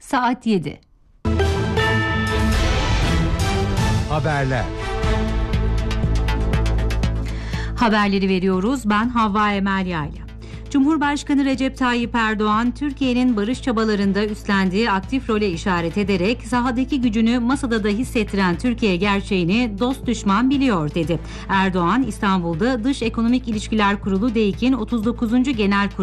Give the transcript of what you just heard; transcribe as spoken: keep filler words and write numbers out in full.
saat yedi. Haberler. Haberleri veriyoruz. Ben Havva Emel Yayla. Cumhurbaşkanı Recep Tayyip Erdoğan, Türkiye'nin barış çabalarında üstlendiği aktif role işaret ederek sahadaki gücünü masada da hissettiren Türkiye gerçeğini dost düşman biliyor dedi. Erdoğan, İstanbul'da Dış Ekonomik İlişkiler Kurulu D E İK'in otuz dokuzuncu Genel Kurulu